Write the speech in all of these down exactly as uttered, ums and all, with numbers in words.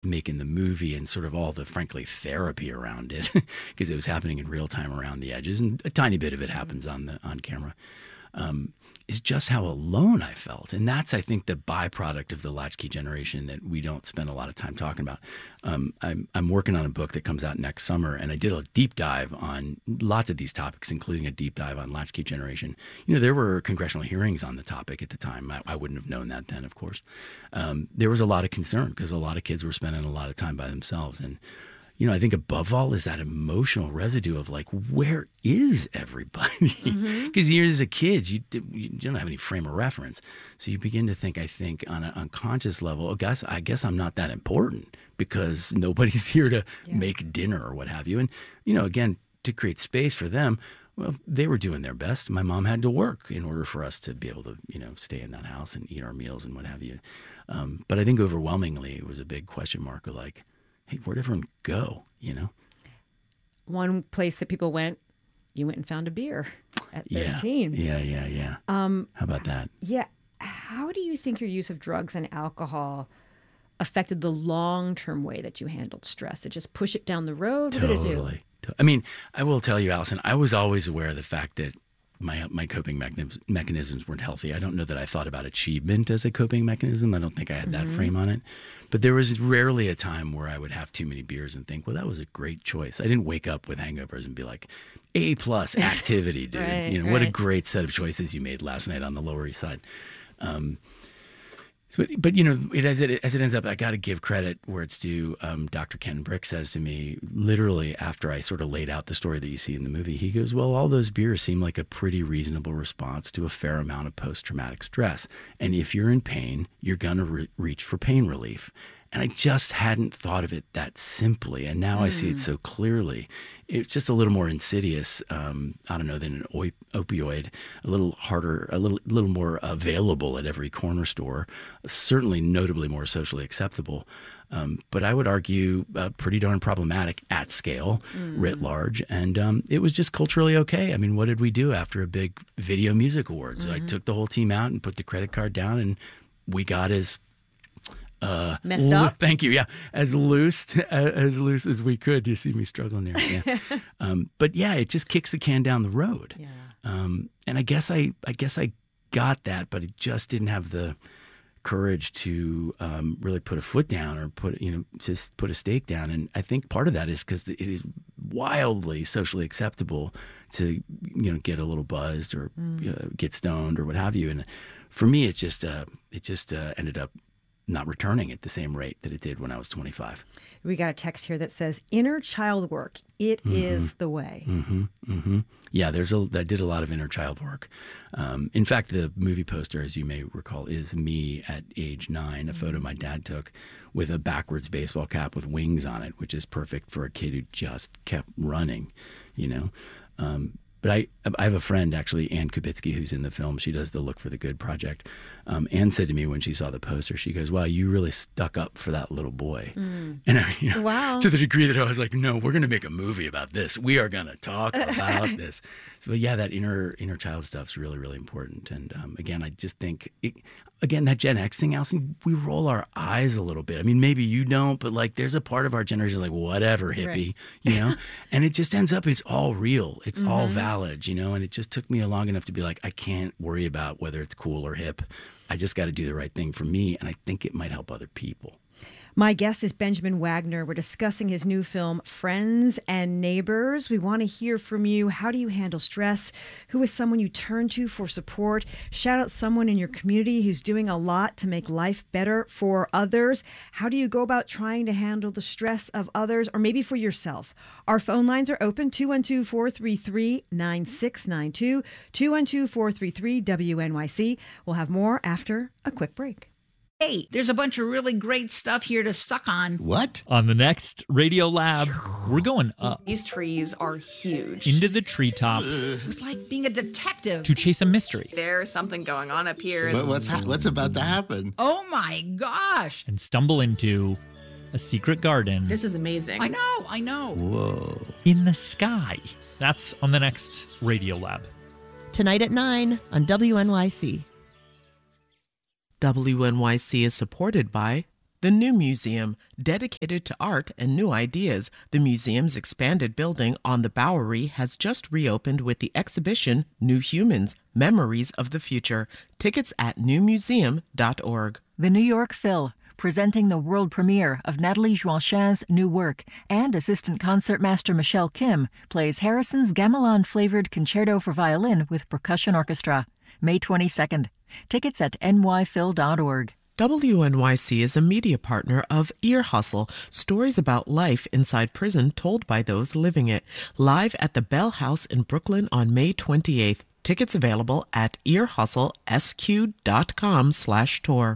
making the movie and sort of all the, frankly, therapy around it, because it was happening in real time around the edges, and a tiny bit of it happens on the on camera, um, is just how alone I felt. And that's, I think, the byproduct of the latchkey generation that we don't spend a lot of time talking about. Um, I'm, I'm working on a book that comes out next summer, and I did a deep dive on lots of these topics, including a deep dive on latchkey generation. You know, there were congressional hearings on the topic at the time. I, I wouldn't have known that then, of course. Um, there was a lot of concern because a lot of kids were spending a lot of time by themselves. And you know, I think above all is that emotional residue of like, where is everybody? Because mm-hmm. you're as a kid, you, you don't have any frame of reference. So you begin to think, I think, on an unconscious level, oh, guess, I guess I'm not that important because nobody's here to yeah. make dinner or what have you. And, you know, again, to create space for them, well, they were doing their best. My mom had to work in order for us to be able to, you know, stay in that house and eat our meals and what have you. Um, but I think overwhelmingly it was a big question mark of like, hey, where'd everyone go, you know? One place that people went, you went and found a beer at thirteen. Yeah, yeah, yeah, yeah. Um, How about that? Yeah. How do you think your use of drugs and alcohol affected the long-term way that you handled stress? Did it just push it down the road? What totally. did it do? I mean, I will tell you, Allison, I was always aware of the fact that my my coping mechanisms, mechanisms weren't healthy. I don't know that I thought about achievement as a coping mechanism. I don't think I had that mm-hmm. frame on it. But there was rarely a time where I would have too many beers and think, well, that was a great choice. I didn't wake up with hangovers and be like, A plus activity, dude. right, you know, right. what a great set of choices you made last night on the Lower East Side. Um, so, but, you know, it, as, it, as it ends up, I got to give credit where it's due. Um, Doctor Ken Brick says to me, literally after I sort of laid out the story that you see in the movie, he goes, well, all those beers seem like a pretty reasonable response to a fair amount of post-traumatic stress. And if you're in pain, you're going to re- reach for pain relief. And I just hadn't thought of it that simply. And now mm. I see it so clearly. It's just a little more insidious, um, I don't know, than an op- opioid, a little harder, a little little more available at every corner store, certainly notably more socially acceptable. Um, but I would argue uh, pretty darn problematic at scale, mm. writ large. And um, it was just culturally okay. I mean, what did we do after a big Video Music Awards? Mm-hmm. I took the whole team out and put the credit card down, and we got as... Uh, Messed up? Thank you. Yeah. As loose, as loose as we could. You see me struggling there. Yeah. um, but yeah, it just kicks the can down the road. Yeah. Um, and I guess I, I guess I got that, but it just didn't have the courage to um, really put a foot down or put, you know, just put a stake down. And I think part of that is because it is wildly socially acceptable to, you know, get a little buzzed or mm. uh, get stoned or what have you. And for me, it just, uh, it just uh, ended up not returning at the same rate that it did when I was twenty-five. We got a text here that says, inner child work, it mm-hmm. is the way. Mm-hmm. Mm-hmm. Yeah, there's a, I did a lot of inner child work. Um, in fact, the movie poster, as you may recall, is me at age nine, a photo my dad took with a backwards baseball cap with wings on it, which is perfect for a kid who just kept running, you know. Um, But I I have a friend, actually, Ann Kubitsky, who's in the film. She does the Look for the Good project. Um, Ann said to me when she saw the poster, she goes, wow, you really stuck up for that little boy. Mm. And I, you know, wow. to the degree that I was like, no, we're going to make a movie about this. We are going to talk about this. So, yeah, that inner inner child stuff's really, really important. And um, again, I just think, it, again, that Gen X thing, Allison, we roll our eyes a little bit. I mean, maybe you don't, but like there's a part of our generation like, whatever, hippie, right. you know? And it just ends up, it's all real. It's mm-hmm. all valid, you know? And it just took me long enough to be like, I can't worry about whether it's cool or hip. I just got to do the right thing for me. And I think it might help other people. My guest is Benjamin Wagner. We're discussing his new film, Friends and Neighbors. We want to hear from you. How do you handle stress? Who is someone you turn to for support? Shout out someone in your community who's doing a lot to make life better for others. How do you go about trying to handle the stress of others, or maybe for yourself? Our phone lines are open, two one two, four three three, nine six nine two, two one two, four three three, W N Y C. We'll have more after a quick break. Hey, there's a bunch of really great stuff here to suck on. What? On the next Radio Lab, we're going up. These trees are huge. Into the treetops. It was like being a detective. To chase a mystery. There's something going on up here. But what's ha- what's about to happen? Oh my gosh. And stumble into a secret garden. This is amazing. I know, I know. Whoa. In the sky. That's on the next Radio Lab. Tonight at nine on W N Y C. W N Y C is supported by The New Museum, dedicated to art and new ideas. The museum's expanded building on the Bowery has just reopened with the exhibition New Humans, Memories of the Future. Tickets at new museum dot org. The New York Phil, presenting the world premiere of Nathalie Joachin's new work, and assistant concertmaster Michelle Kim plays Harrison's gamelan-flavored concerto for violin with percussion orchestra. May twenty-second. Tickets at n y phil dot org. W N Y C is a media partner of Ear Hustle, stories about life inside prison told by those living it. Live at the Bell House in Brooklyn on May twenty-eighth. Tickets available at ear hustle s q dot com slash tour.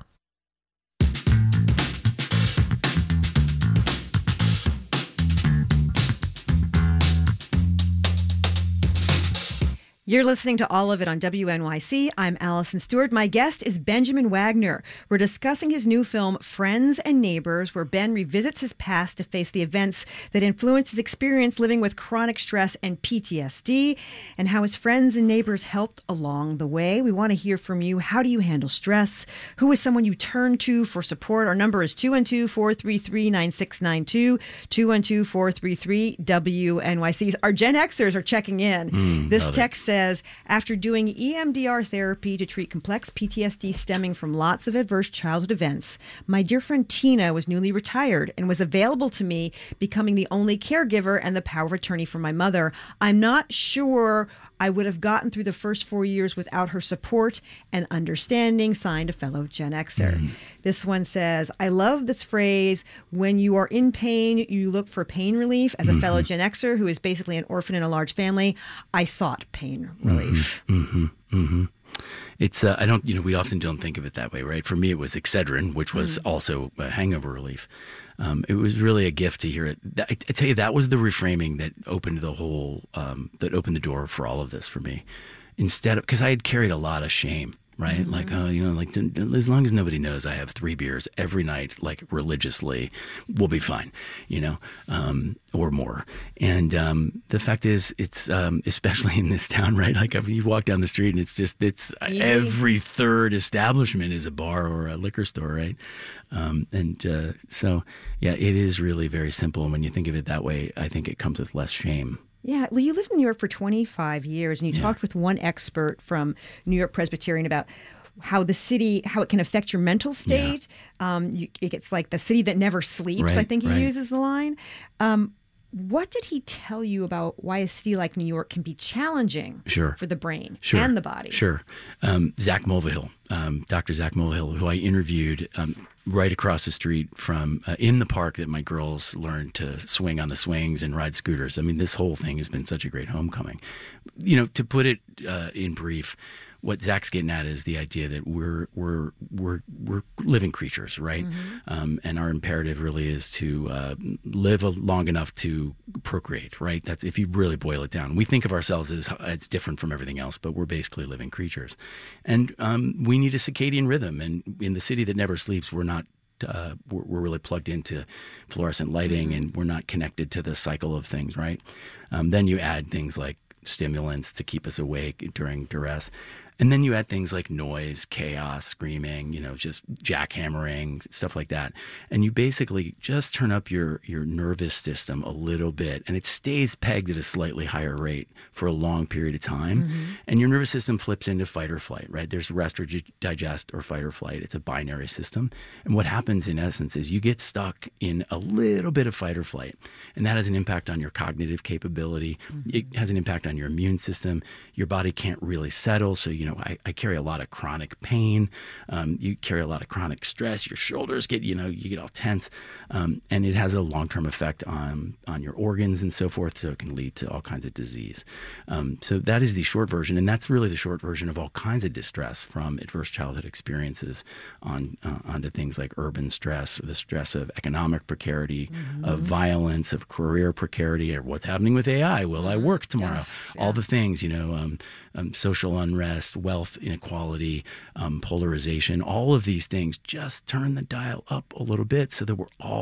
You're listening to All of It on W N Y C. I'm Allison Stewart. My guest is Benjamin Wagner. We're discussing his new film, Friends and Neighbors, where Ben revisits his past to face the events that influenced his experience living with chronic stress and P T S D, and how his friends and neighbors helped along the way. We want to hear from you. How do you handle stress? Who is someone you turn to for support? Our number is two one two, four three three, nine six nine two, two one two, four three three, W N Y C. Our Gen Xers are checking in. Mm, this text says, says, after doing E M D R therapy to treat complex P T S D stemming from lots of adverse childhood events, my dear friend Tina was newly retired and was available to me, becoming the only caregiver and the power of attorney for my mother. I'm not sure I would have gotten through the first four years without her support and understanding. Signed, a fellow Gen Xer. Mm. This one says, I love this phrase, when you are in pain, you look for pain relief. As a mm-hmm. fellow Gen Xer who is basically an orphan in a large family, I sought pain relief. Mm-hmm. Mm-hmm. Mm-hmm. It's, uh, I don't, you know, we often don't think of it that way, right? For me, it was Excedrin, which was mm. also a hangover relief. Um, it was really a gift to hear it. I, I tell you, that was the reframing that opened the whole, um, that opened the door for all of this for me. Instead of, because I had carried a lot of shame, right? Mm-hmm. Like, oh, you know, like as long as nobody knows I have three beers every night, like religiously, we'll be fine, you know, um, or more. And um, the fact is, it's um, especially in this town, right? Like if you walk down the street and it's just, it's yeah. every third establishment is a bar or a liquor store, right? Um, and uh, so, yeah, it is really very simple. And when you think of it that way, I think it comes with less shame. Yeah, well, you lived in New York for twenty-five years, and you yeah. talked with one expert from New York Presbyterian about how the city, how it can affect your mental state. Yeah. Um, you, it's like the city that never sleeps, right, I think he right. uses the line. Um, what did he tell you about why a city like New York can be challenging sure. for the brain sure. and the body? Sure. Um, Zach Mulvihill, um, Doctor Zach Mulvihill, who I interviewed um, right across the street from, uh, in the park that my girls learned to swing on the swings and ride scooters. I mean, this whole thing has been such a great homecoming. You know, to put it uh, in brief, what Zach's getting at is the idea that we're we're we're we're living creatures, right? Mm-hmm. Um, and our imperative really is to uh, live a, long enough to procreate, right? That's if you really boil it down. We think of ourselves as as different from everything else, but we're basically living creatures, and um, we need a circadian rhythm. And in the city that never sleeps, we're not. Uh, we're, we're really plugged into fluorescent lighting, mm-hmm. and we're not connected to the cycle of things, right? Um, then you add things like stimulants to keep us awake during duress. And then you add things like noise, chaos, screaming, you know, just jackhammering, stuff like that. And you basically just turn up your, your nervous system a little bit, and it stays pegged at a slightly higher rate for a long period of time. Mm-hmm. And your nervous system flips into fight or flight, right? There's rest or digest or fight or flight. It's a binary system. And what happens in essence is you get stuck in a little bit of fight or flight. And that has an impact on your cognitive capability. Mm-hmm. It has an impact on your immune system. Your body can't really settle. So, you know, I, I carry a lot of chronic pain. Um, you carry a lot of chronic stress. Your shoulders get, you know, you get all tense. Um, and it has a long-term effect on, on your organs and so forth. So it can lead to all kinds of disease. Um, so that is the short version. And that's really the short version of all kinds of distress, from adverse childhood experiences on uh, onto things like urban stress, or the stress of economic precarity, mm-hmm. of violence, of career precarity, or what's happening with A I. Will I work tomorrow? Yeah. Yeah. All the things, you know, um, um, social unrest, wealth inequality, um, polarization, all of these things. Just turn the dial up a little bit so that we're all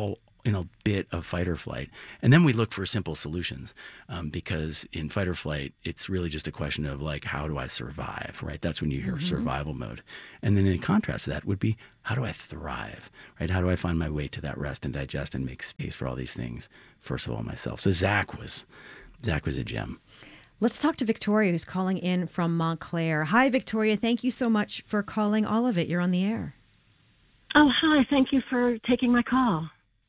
in a bit of fight or flight. And then we look for simple solutions um, because in fight or flight, it's really just a question of like, how do I survive, right? That's when you hear mm-hmm. survival mode. And then in contrast to that would be, how do I thrive, right? How do I find my way to that rest and digest and make space for all these things? First of all, myself. So Zach was, Zach was a gem. Let's talk to Victoria, who's calling in from Montclair. Hi, Victoria. Thank you so much for calling All of It. You're on the air. Oh, hi. Thank you for taking my call.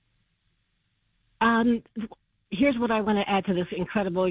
Um, here's what I want to add to this incredible,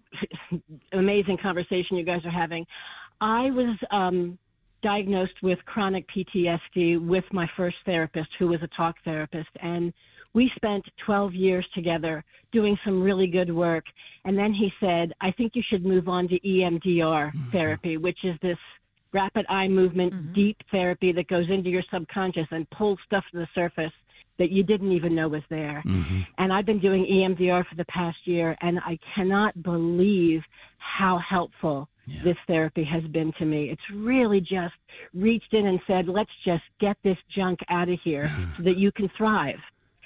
amazing conversation you guys are having. I was um, diagnosed with chronic P T S D with my first therapist, who was a talk therapist, and we spent twelve years together doing some really good work. And then he said, I think you should move on to E M D R mm-hmm. therapy, which is this rapid eye movement, mm-hmm. deep therapy that goes into your subconscious and pulls stuff to the surface that you didn't even know was there. Mm-hmm. And I've been doing E M D R for the past year, and I cannot believe how helpful yeah. this therapy has been to me. It's really just reached in and said, let's just get this junk out of here so that you can thrive.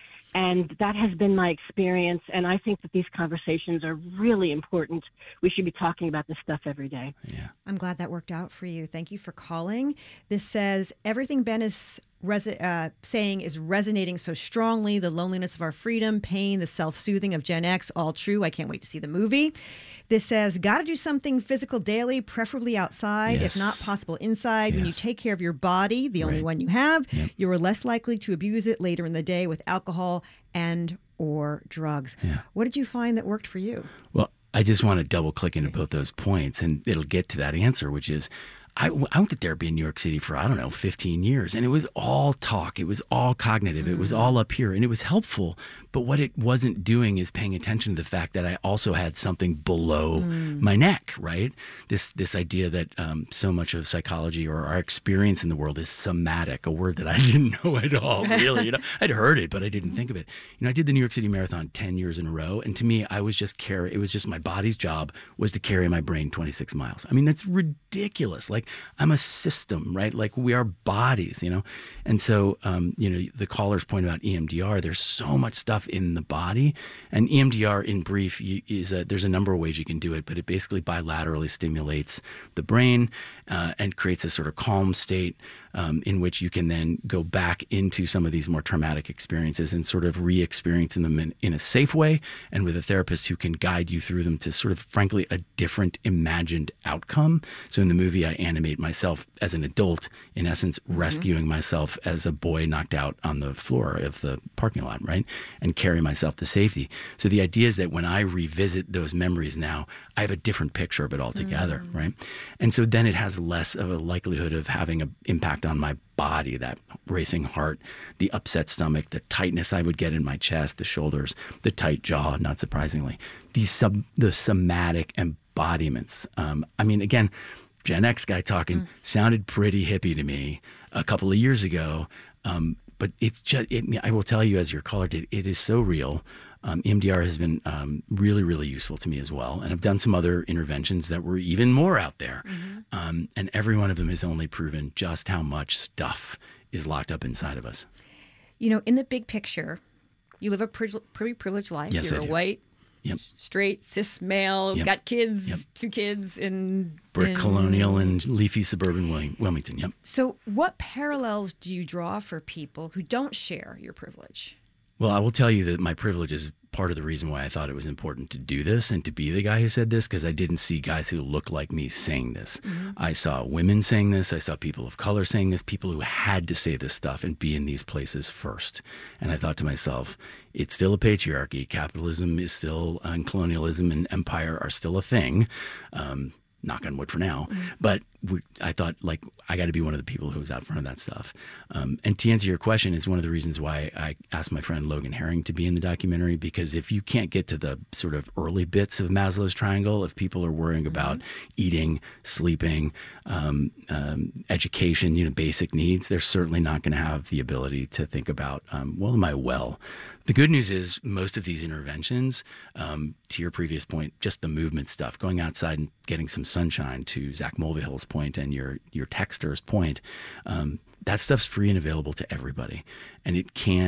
And that has been my experience, and I think that these conversations are really important. We should be talking about this stuff every day. Yeah. I'm glad that worked out for you. Thank you for calling. This says, everything Ben is res- uh, saying is resonating so strongly. The loneliness of our freedom, pain, the self-soothing of Gen X, all true. I can't wait to see the movie. This says, got to do something physical daily, preferably outside, yes. if not possible inside. Yes. When you take care of your body, the only right. one you have, yep. you are less likely to abuse it later in the day with alcohol and or drugs. Yeah. What did you find that worked for you? Well, I just want to double click into both those points, and it'll get to that answer, which is I, I went to therapy in New York City for, I don't know, fifteen years, and it was all talk. It was all cognitive. Mm. It was all up here, and it was helpful. But what it wasn't doing is paying attention to the fact that I also had something below mm. my neck, right? This this idea that um, so much of psychology or our experience in the world is somatic, a word that I didn't know at all, really. You know, I'd heard it, but I didn't think of it. You know, I did the New York City Marathon ten years in a row, and to me, I was just carry. It was just my body's job was to carry my brain twenty-six miles. I mean, that's ridiculous. Like, I'm a system, right? Like, we are bodies, you know? And so, um, you know, the caller's point about E M D R, there's so much stuff in the body. And E M D R, in brief, is a, there's a number of ways you can do it, but it basically bilaterally stimulates the brain uh, and creates a sort of calm state um, in which you can then go back into some of these more traumatic experiences and sort of re-experiencing them in, in a safe way, and with a therapist who can guide you through them to sort of, frankly, a different imagined outcome. So in the movie, I animate myself as an adult, in essence, mm-hmm. rescuing myself as a boy knocked out on the floor of the parking lot, right? And carry myself to safety. So the idea is that when I revisit those memories now, I have a different picture of it altogether, mm. right? And so then it has less of a likelihood of having an impact on my body, that racing heart, the upset stomach, the tightness I would get in my chest, the shoulders, the tight jaw, not surprisingly. These sub, the somatic embodiments. Um, I mean, again, Gen X guy talking mm. sounded pretty hippie to me a couple of years ago. Um, but it's just, it, I will tell you, as your caller did, it is so real. Um, E M D R has been um, really, really useful to me as well. And I've done some other interventions that were even more out there. Mm-hmm. Um, and every one of them has only proven just how much stuff is locked up inside of us. You know, in the big picture, you live a pretty privileged life. Yes, You're I a do. white, yep. straight, cis male, yep. got kids, yep. two kids in... Brick in... colonial and leafy suburban Wilmington, yep. So what parallels do you draw for people who don't share your privilege? Well, I will tell you that my privilege is part of the reason why I thought it was important to do this and to be the guy who said this, because I didn't see guys who looked like me saying this. Mm-hmm. I saw women saying this. I saw people of color saying this, people who had to say this stuff and be in these places first. And I thought to myself, it's still a patriarchy. Capitalism is still, and colonialism and empire are still a thing. Um, knock on wood for now. Mm-hmm. But we, I thought, like, I got to be one of the people who's out front of that stuff. Um, and to answer your question, is one of the reasons why I asked my friend Logan Herring to be in the documentary, because if you can't get to the sort of early bits of Maslow's triangle, if people are worrying mm-hmm. about eating, sleeping, um, um, education, you know, basic needs, they're certainly not going to have the ability to think about, um, well, am I well? The good news is most of these interventions, um, to your previous point, just the movement stuff, going outside and getting some sunshine, to Zach Mulvihill's point and your your texter's point, um, that stuff's free and available to everybody. And it can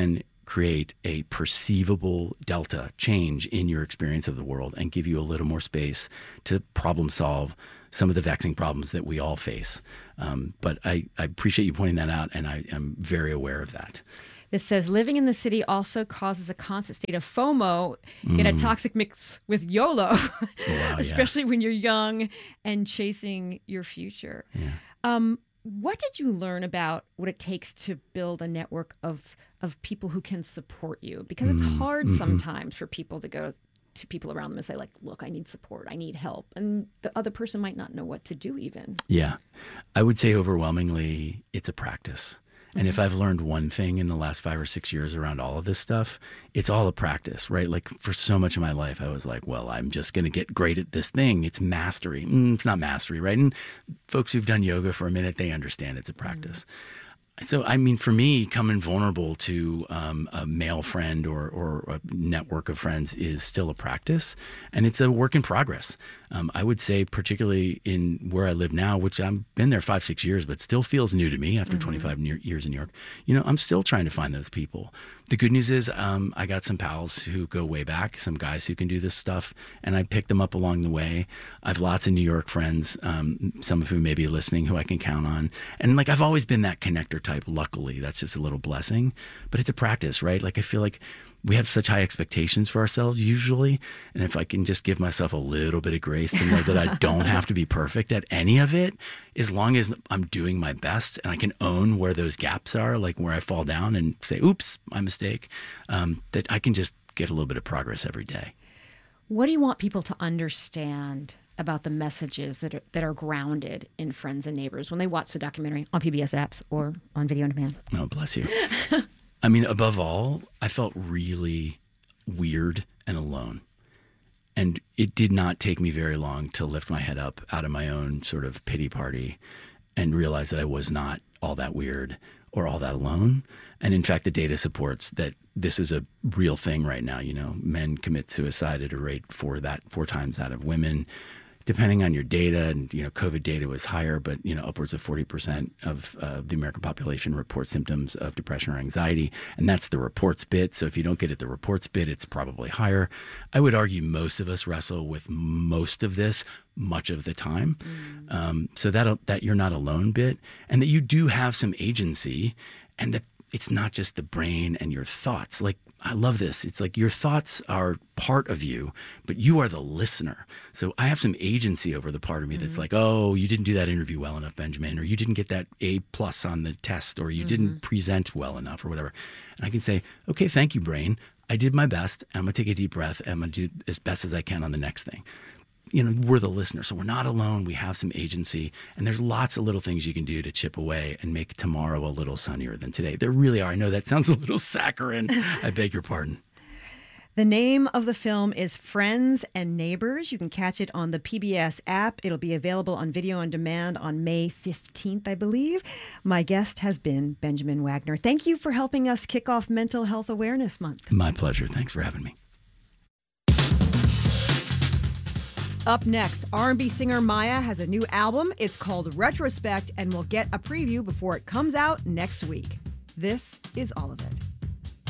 create a perceivable delta change in your experience of the world and give you a little more space to problem solve some of the vexing problems that we all face. Um, but I, I appreciate you pointing that out, and I am very aware of that. This says, living in the city also causes a constant state of FOMO in a Mm. toxic mix with YOLO, Oh, wow, especially when you're young and chasing your future. Yeah. Um, what did you learn about what it takes to build a network of of people who can support you? Because it's Mm, hard mhm. sometimes for people to go to people around them and say, like, look, I need support, I need help. And the other person might not know what to do even. Yeah. I would say overwhelmingly it's a practice. And if I've learned one thing in the last five or six years around all of this stuff, it's all a practice, right? Like for so much of my life, I was like, well, I'm just going to get great at this thing. It's mastery. Mm, it's not mastery, right? And folks who've done yoga for a minute, they understand it's a practice. So, I mean, for me, coming vulnerable to um, a male friend or, or a network of friends is still a practice, and it's a work in progress. Um, I would say, particularly in where I live now, which I've been there five, six years, but still feels new to me after Mm-hmm. twenty-five near, years in New York. You know, I'm still trying to find those people. The good news is um, I got some pals who go way back, some guys who can do this stuff, and I picked them up along the way. I have lots of New York friends, um, some of whom may be listening, who I can count on. And like I've always been that connector type. Luckily, that's just a little blessing, but it's a practice, right? Like I feel like we have such high expectations for ourselves usually, and if I can just give myself a little bit of grace to know that I don't have to be perfect at any of it, as long as I'm doing my best and I can own where those gaps are, like where I fall down and say, oops, my mistake, um, that I can just get a little bit of progress every day. What do you want people to understand about the messages that are, that are grounded in Friends and Neighbors when they watch the documentary on P B S apps or on video on demand? Oh, bless you. I mean, above all, I felt really weird and alone. And it did not take me very long to lift my head up out of my own sort of pity party and realize that I was not all that weird or all that alone. And in fact, the data supports that this is a real thing right now. You know, men commit suicide at a rate for that four times that of women. Depending on your data, and you know, COVID data was higher, but you know, upwards of forty percent of uh, the American population report symptoms of depression or anxiety, and that's the reports bit. So if you don't get at the reports bit, it's probably higher. I would argue most of us wrestle with most of this much of the time. Mm. Um, so that that you're not alone bit, and that you do have some agency, and that it's not just the brain and your thoughts. Like, I love this. It's like your thoughts are part of you, but you are the listener. So I have some agency over the part of me mm-hmm. that's like, oh, you didn't do that interview well enough, Benjamin, or you didn't get that A plus on the test, or you mm-hmm. didn't present well enough, or whatever. And I can say, okay, thank you, brain. I did my best. I'm going to take a deep breath. And I'm going to do as best as I can on the next thing. You know, we're the listener. So we're not alone. We have some agency. And there's lots of little things you can do to chip away and make tomorrow a little sunnier than today. There really are. I know that sounds a little saccharine. I beg your pardon. The name of the film is Friends and Neighbors. You can catch it on the P B S app. It'll be available on video on demand on May fifteenth, I believe. My guest has been Benjamin Wagner. Thank you for helping us kick off Mental Health Awareness Month. My pleasure. Thanks for having me. Up next, R and B singer Maya has a new album. It's called Retrospect, and we'll get a preview before it comes out next week. This is All of It.